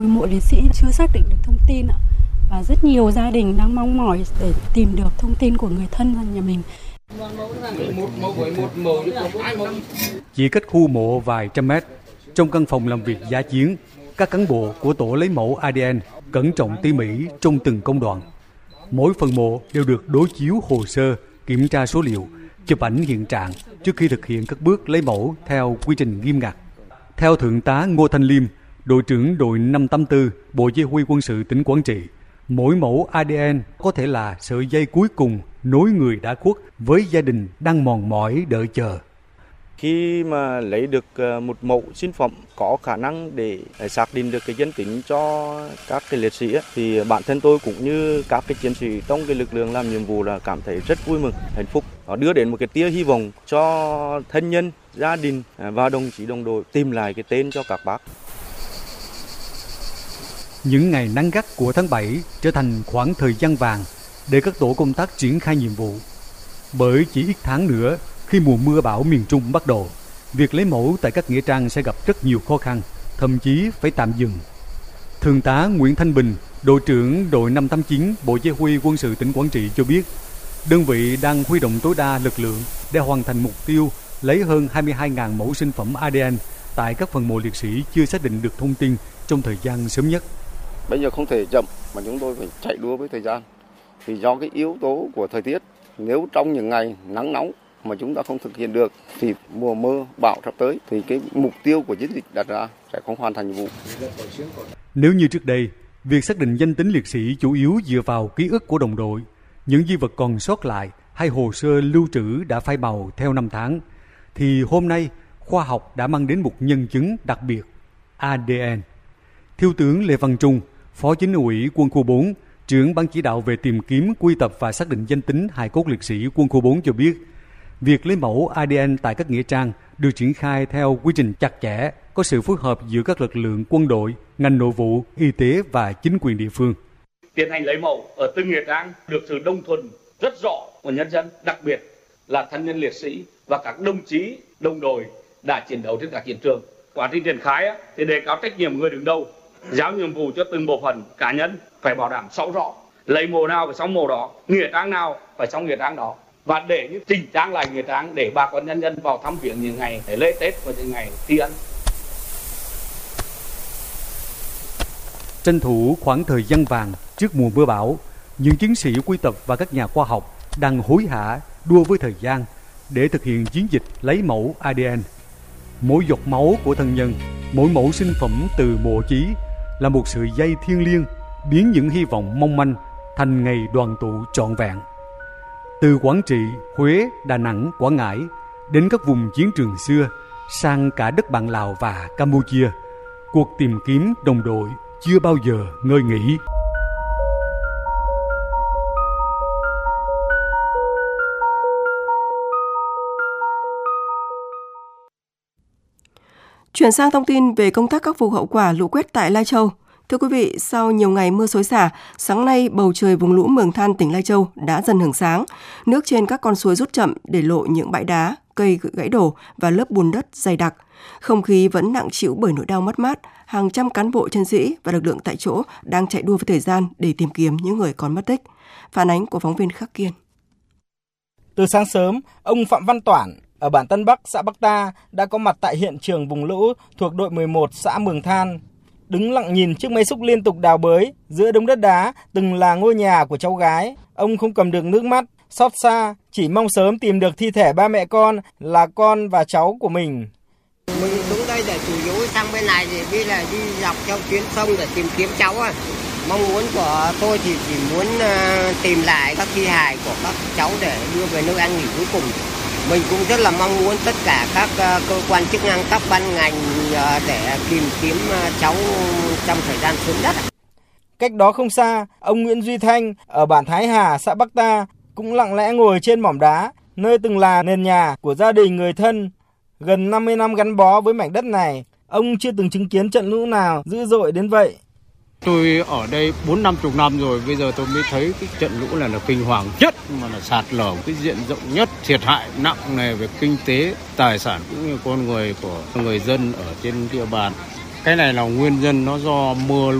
Mộ liệt sĩ chưa xác định được thông tin ạ, và rất nhiều gia đình đang mong mỏi để tìm được thông tin của người thân của nhà mình. Chỉ cách khu mộ vài trăm mét, trong căn phòng làm việc dã chiến, các cán bộ của tổ lấy mẫu ADN cẩn trọng tỉ mỉ trong từng công đoạn. Mỗi phần mộ đều được đối chiếu hồ sơ, kiểm tra số liệu, chụp ảnh hiện trạng trước khi thực hiện các bước lấy mẫu theo quy trình nghiêm ngặt. Theo Thượng tá Ngô Thanh Liêm, đội trưởng đội 584 Bộ Chỉ huy Quân sự tỉnh Quảng Trị, mỗi mẫu ADN có thể là sợi dây cuối cùng nối người đã khuất với gia đình đang mòn mỏi đợi chờ. Khi mà lấy được một mẫu sinh phẩm có khả năng để xác định được cái danh tính cho các cái liệt sĩ thì bản thân tôi cũng như các cái chiến sĩ trong cái lực lượng làm nhiệm vụ là cảm thấy rất vui mừng, hạnh phúc. Nó đưa đến một cái tia hy vọng cho thân nhân, gia đình và đồng chí đồng đội tìm lại cái tên cho các bác. Những ngày nắng gắt của tháng 7 trở thành khoảng thời gian vàng để các tổ công tác triển khai nhiệm vụ. Bởi chỉ ít tháng nữa, khi mùa mưa bão miền Trung bắt đầu, việc lấy mẫu tại các nghĩa trang sẽ gặp rất nhiều khó khăn, thậm chí phải tạm dừng. Thượng tá Nguyễn Thanh Bình, đội trưởng đội 589 Bộ Chỉ huy Quân sự tỉnh Quảng Trị cho biết, đơn vị đang huy động tối đa lực lượng để hoàn thành mục tiêu lấy hơn 22.000 mẫu sinh phẩm ADN tại các phần mộ liệt sĩ chưa xác định được thông tin trong thời gian sớm nhất. Bây giờ không thể chậm mà chúng tôi phải chạy đua với thời gian. Thì do cái yếu tố của thời tiết, nếu trong những ngày nắng nóng mà chúng ta không thực hiện được thì mùa mưa bão sắp tới thì cái mục tiêu của chiến dịch đặt ra sẽ không hoàn thành nhiệm vụ. Nếu như trước đây, việc xác định danh tính liệt sĩ chủ yếu dựa vào ký ức của đồng đội, những di vật còn sót lại hay hồ sơ lưu trữ đã phai màu theo năm tháng, thì hôm nay khoa học đã mang đến một nhân chứng đặc biệt, ADN. Thiếu tướng Lê Văn Trung, Phó Chính ủy Quân khu 4, trưởng ban chỉ đạo về tìm kiếm, quy tập và xác định danh tính hài cốt liệt sĩ Quân khu 4 cho biết, việc lấy mẫu ADN tại các nghĩa trang được triển khai theo quy trình chặt chẽ, có sự phối hợp giữa các lực lượng quân đội, ngành nội vụ, y tế và chính quyền địa phương. Tiến hành lấy mẫu ở từng nghĩa trang được sự đồng thuận rất rõ của nhân dân, đặc biệt là thân nhân liệt sĩ và các đồng chí, đồng đội đã chiến đấu trên các chiến trường. Quá trình triển khai thì đề cao trách nhiệm người đứng đầu, giao nhiệm vụ cho từng bộ phận cá nhân phải bảo đảm rõ rõ, lấy mộ nào phải xong mộ đó, nghĩa trang nào phải xong nghĩa trang đó, và để như chỉnh trang lại nghĩa trang để bà con nhân dân vào thăm viếng những ngày lễ Tết và những ngày tri ân. Tranh thủ khoảng thời gian vàng trước mùa mưa bão, những chiến sĩ quy tập và các nhà khoa học đang hối hả đua với thời gian để thực hiện chiến dịch lấy mẫu ADN. Mỗi giọt máu của thân nhân, mỗi mẫu sinh phẩm từ mộ chí là một sợi dây thiêng liêng biến những hy vọng mong manh thành ngày đoàn tụ trọn vẹn. Từ Quảng Trị, Huế, Đà Nẵng, Quảng Ngãi đến các vùng chiến trường xưa, sang cả đất bạn Lào và Campuchia, cuộc tìm kiếm đồng đội chưa bao giờ ngơi nghỉ. Chuyển sang thông tin về công tác khắc phục hậu quả lũ quét tại Lai Châu. Thưa quý vị, sau nhiều ngày mưa xối xả, sáng nay bầu trời vùng lũ Mường Than, tỉnh Lai Châu đã dần hửng sáng. Nước trên các con suối rút chậm để lộ những bãi đá, cây gãy đổ và lớp bùn đất dày đặc. Không khí vẫn nặng trĩu bởi nỗi đau mất mát. Hàng trăm cán bộ chiến sĩ và lực lượng tại chỗ đang chạy đua với thời gian để tìm kiếm những người còn mất tích. Phản ánh của phóng viên Khắc Kiên. Từ sáng sớm, ông Phạm Văn Toản ở bản Tân Bắc, xã Bắc Ta đã có mặt tại hiện trường vùng lũ thuộc đội 11 xã Mường Than. Đứng lặng nhìn chiếc máy xúc liên tục đào bới giữa đống đất đá từng là ngôi nhà của cháu gái, ông không cầm được nước mắt, xót xa, chỉ mong sớm tìm được thi thể ba mẹ con là con và cháu của mình. Mình xuống đây để chủ yếu sang bên này thì đi dọc theo tuyến sông để tìm kiếm cháu. Mong muốn của tôi thì chỉ muốn tìm lại các thi hài của các cháu để đưa về nơi an nghỉ cuối cùng. Mình cũng rất là mong muốn tất cả các cơ quan chức năng, các ban ngành để tìm kiếm cháu trong thời gian sớm nhất. Cách đó không xa, ông Nguyễn Duy Thanh ở bản Thái Hà, xã Bắc Ta cũng lặng lẽ ngồi trên mỏm đá, nơi từng là nền nhà của gia đình người thân. Gần 50 năm gắn bó với mảnh đất này, ông chưa từng chứng kiến trận lũ nào dữ dội đến vậy. Tôi ở đây 4-50 năm rồi, bây giờ tôi mới thấy cái trận lũ này là kinh hoàng nhất, mà là sạt lở cái diện rộng nhất, thiệt hại nặng nề về kinh tế, tài sản cũng như con người của người dân ở trên địa bàn. Cái này là nguyên nhân nó do mưa